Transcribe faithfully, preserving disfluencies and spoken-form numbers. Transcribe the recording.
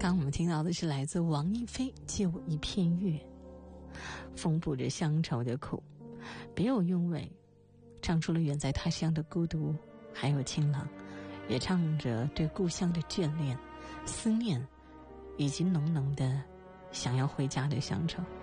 刚我们听到的是来自王一飞《借我一片月》，缝补着乡愁的苦，别有韵味，唱出了远在他乡的孤独还有清朗，也唱着对故乡的眷恋、思念以及浓浓的想要回家的乡愁。